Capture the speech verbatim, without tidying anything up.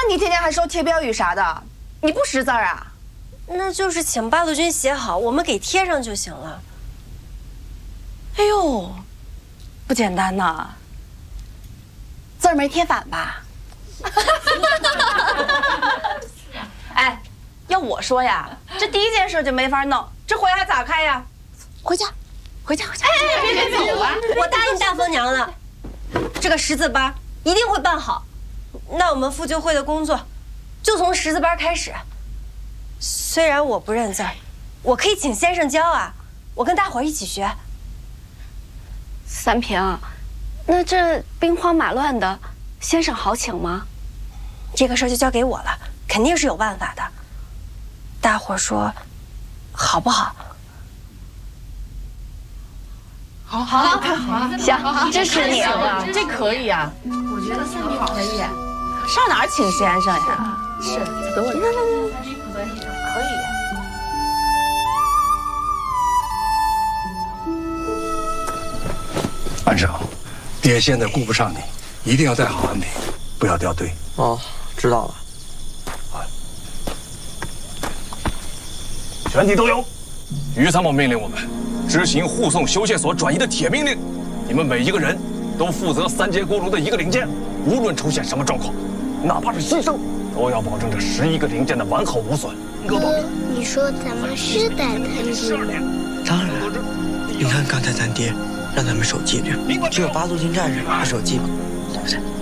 你天天还说贴标语啥的，你不识字儿啊？ 那就是请八路军写好，我们给贴上就行了。 哎呦，不简单呐！字儿没贴反吧？哎，要我说呀，这第一件事就没法弄，这会还咋开呀？回家，回家，回家！哎，别别别，走吧！ 我答应大风娘了，这个识字班一定会办好。那我们妇救会的工作就从识字班开始。虽然我不认字儿，我可以请先生教啊，我跟大伙儿一起学。 三平，那这兵荒马乱的，先生好请吗？ 这个事儿就交给我了，肯定是有办法的。大伙儿说，好不好？ 好，好，好，行，支持你， 这可以啊。我觉得三平可以。上哪儿请先生呀？是，等我。那那那，可以。 安生，爹现在顾不上你，一定要带好安平，不要掉队。 哦，知道了。 全体都有。于参谋命令我们执行护送修械所转移的铁命令，你们每一个人都负责三节锅炉的一个零件，无论出现什么状况，哪怕是牺牲，都要保证这十一个零件的完好无损。 哥，你说咱们是带他爹吗？ 当然。你看刚才咱爹让咱们守纪律，只有八路军战士不守纪律，对不对？